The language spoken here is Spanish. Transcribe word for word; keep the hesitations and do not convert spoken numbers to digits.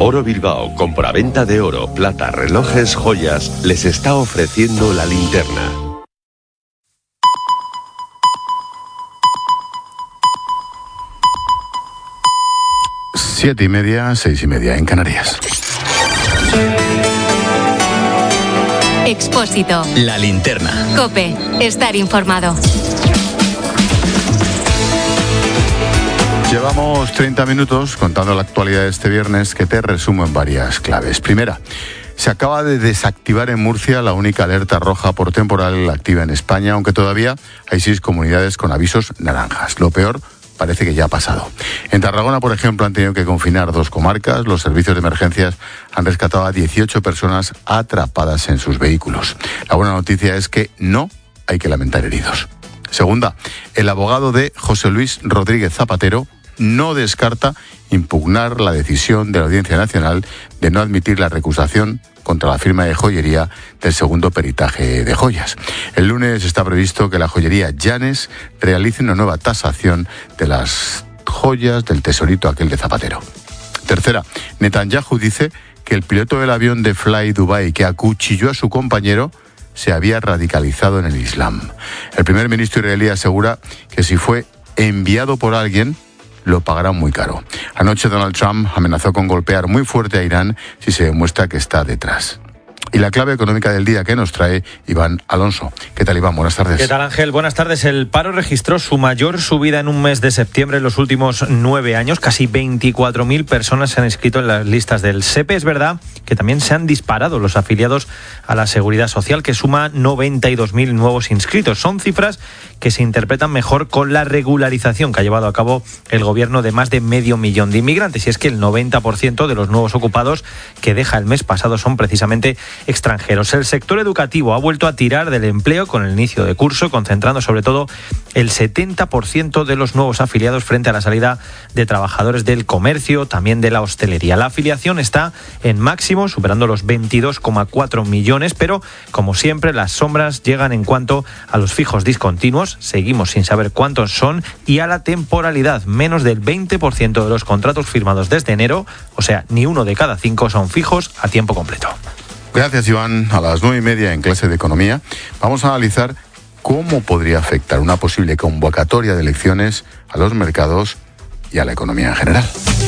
Oro Bilbao, compraventa de oro, plata, relojes, joyas, les está ofreciendo la linterna. Siete y media, seis y media en Canarias. Expósito. La linterna. COPE. Estar informado. Llevamos treinta minutos contando la actualidad de este viernes, que te resumo en varias claves. Primera, se acaba de desactivar en Murcia la única alerta roja por temporal activa en España, aunque todavía hay seis comunidades con avisos naranjas. Lo peor parece que ya ha pasado. En Tarragona, por ejemplo, han tenido que confinar dos comarcas. Los servicios de emergencias han rescatado a dieciocho personas atrapadas en sus vehículos. La buena noticia es que no hay que lamentar heridos. Segunda, el abogado de José Luis Rodríguez Zapatero no descarta impugnar la decisión de la Audiencia Nacional de no admitir la recusación contra la firma de joyería del segundo peritaje de joyas. El lunes está previsto que la joyería Llanes realice una nueva tasación de las joyas del tesorito aquel de Zapatero. Tercera, Netanyahu dice que el piloto del avión de Fly Dubai que acuchilló a su compañero se había radicalizado en el Islam. El primer ministro israelí asegura que si fue enviado por alguien, lo pagarán muy caro. Anoche Donald Trump amenazó con golpear muy fuerte a Irán si se demuestra que está detrás. Y la clave económica del día que nos trae Iván Alonso. ¿Qué tal, Iván? Buenas tardes. ¿Qué tal, Ángel? Buenas tardes. El paro registró su mayor subida en un mes de septiembre en los últimos nueve años. Casi veinticuatro mil personas se han inscrito en las listas del S E P E. Es verdad que también se han disparado los afiliados a la Seguridad Social, que suma noventa y dos mil nuevos inscritos. Son cifras que se interpretan mejor con la regularización que ha llevado a cabo el gobierno de más de medio millón de inmigrantes. Y es que el noventa por ciento de los nuevos ocupados que deja el mes pasado son precisamente extranjeros. El sector educativo ha vuelto a tirar del empleo con el inicio de curso, concentrando sobre todo el setenta por ciento de los nuevos afiliados frente a la salida de trabajadores del comercio, también de la hostelería. La afiliación está en máximo, superando los veintidós coma cuatro millones, pero como siempre las sombras llegan en cuanto a los fijos discontinuos. Seguimos sin saber cuántos son, y a la temporalidad. Menos del veinte por ciento de los contratos firmados desde enero, o sea, ni uno de cada cinco son fijos a tiempo completo. Gracias, Iván. A las nueve y media en clase de economía vamos a analizar cómo podría afectar una posible convocatoria de elecciones a los mercados y a la economía en general.